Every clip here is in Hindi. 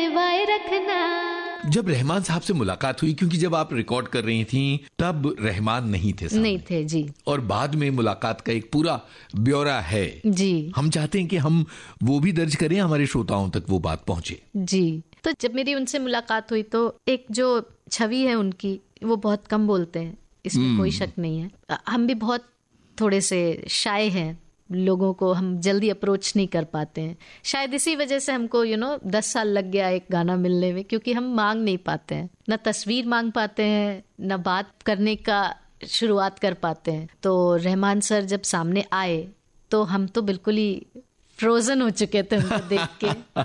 निभाए रखना। जब रहमान साहब से मुलाकात हुई, क्योंकि जब आप रिकॉर्ड कर रही थी तब रहमान नहीं थे सामने। नहीं थे जी। और बाद में मुलाकात का एक पूरा ब्यौरा है जी। हम चाहते हैं कि हम वो भी दर्ज करें, हमारे श्रोताओं तक वो बात पहुंचे। जी। तो जब मेरी उनसे मुलाकात हुई तो एक जो छवि है उनकी, वो बहुत कम बोलते हैं, इसमें कोई शक नहीं है। हम भी बहुत थोड़े से शाय हैं, लोगों को हम जल्दी अप्रोच नहीं कर पाते हैं। शायद इसी वजह से हमको 10 साल लग गया एक गाना मिलने में, क्योंकि हम मांग नहीं पाते हैं, न तस्वीर मांग पाते हैं, न बात करने का शुरुआत कर पाते हैं। तो रहमान सर जब सामने आए तो हम तो बिल्कुल ही फ्रोजन हो चुके थे उनको देख के।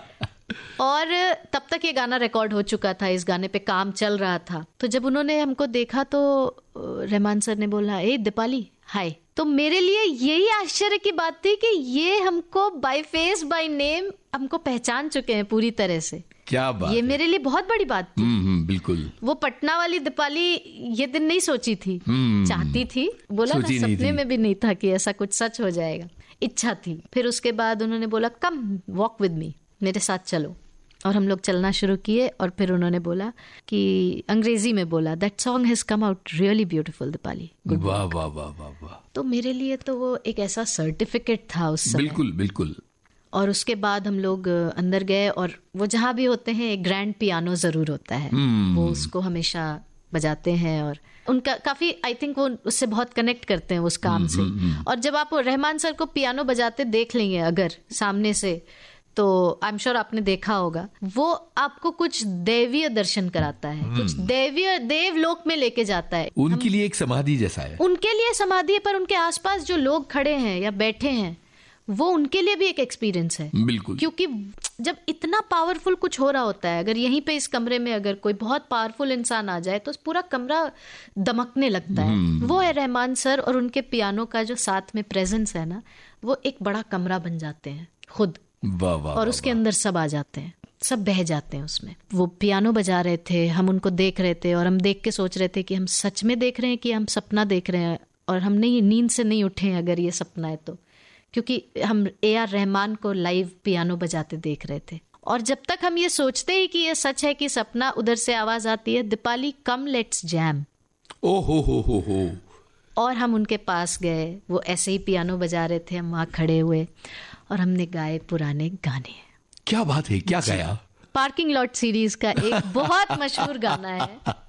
और तब तक ये गाना रिकॉर्ड हो चुका था, इस गाने पे काम चल रहा था। तो जब उन्होंने हमको देखा तो रहमान सर ने बोला, ए दीपाली हाय। तो मेरे लिए यही आश्चर्य की बात थी कि ये हमको बाय फेस बाय नेम हमको पहचान चुके हैं पूरी तरह से। क्या बात ये है। मेरे लिए बहुत बड़ी बात थी। बिल्कुल। वो पटना वाली दीपाली ये दिन नहीं सोची थी, चाहती थी, बोला ना, सपने में भी नहीं था कि ऐसा कुछ सच हो जाएगा, इच्छा थी। फिर उसके बाद उन्होंने बोला, कम वॉक विद मी, मेरे साथ चलो। और हम लोग चलना शुरू किए। और फिर उन्होंने बोला कि अंग्रेजी में बोला, that song has come out really beautiful Deepali. वाह वाह वाह वाह वाह। तो मेरे लिए तो वो एक ऐसा सर्टिफिकेट था उस समय। बिल्कुल बिल्कुल। और उसके बाद हम लोग अंदर गए, और वो जहाँ भी होते हैं एक ग्रैंड पियानो जरूर होता है, वो उसको हमेशा बजाते हैं। और उनका काफी, आई थिंक वो उससे बहुत कनेक्ट करते हैं उस काम से। और जब आप रहमान सर को पियानो बजाते देख लेंगे अगर सामने से, तो आई एम श्योर आपने देखा होगा, वो आपको कुछ दैवीय दर्शन कराता है, कुछ दैवीय देवलोक में लेके जाता है। उनके लिए एक समाधि जैसा है। उनके लिए समाधि है, पर उनके आसपास जो लोग खड़े हैं या बैठे हैं, वो उनके लिए भी एक एक्सपीरियंस है। बिल्कुल। क्योंकि जब इतना पावरफुल कुछ हो रहा होता है, अगर यहीं पे इस कमरे में अगर कोई बहुत पावरफुल इंसान आ जाए तो पूरा कमरा दमकने लगता है। वो है रहमान सर, और उनके पियानो का जो साथ में प्रेजेंस है ना, वो एक बड़ा कमरा बन जाते हैं खुद। वाह वाह। और उसके अंदर सब आ जाते हैं, सब बह जाते हैं उसमें। वो पियानो बजा रहे थे, हम उनको देख रहे थे, और हम देख के सोच रहे थे कि हम सच में देख रहे हैं कि हम सपना देख रहे हैं, और हम नहीं, नींद से नहीं उठे हैं अगर ये सपना है तो। क्योंकि हम AR रहमान को लाइव पियानो बजाते देख रहे थे। और जब तक हम ये सोचते ही कि ये सच है कि सपना, उधर से आवाज आती है, दीपाली कम लेट्स जैम। ओ हो। और हम उनके पास गए, वो ऐसे ही पियानो बजा रहे थे, हम वहां खड़े हुए और हमने गाए पुराने गाने। क्या बात है, क्या गाया? पार्किंग लॉट सीरीज का एक बहुत मशहूर गाना है,